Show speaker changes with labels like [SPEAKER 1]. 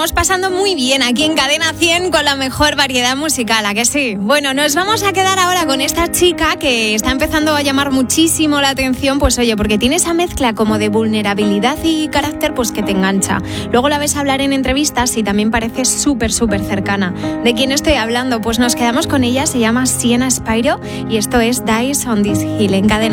[SPEAKER 1] estamos pasando muy bien aquí en Cadena 100 con la mejor variedad musical, ¿a que sí? Bueno, nos vamos a quedar ahora con esta chica que está empezando a llamar muchísimo la atención, pues oye, porque tiene esa mezcla como de vulnerabilidad y carácter, pues que te engancha. Luego la ves hablar en entrevistas y también parece súper cercana. ¿De quién estoy hablando? Pues nos quedamos con ella, se llama Sienna Spiro y esto es Dies on this Hill en Cadena.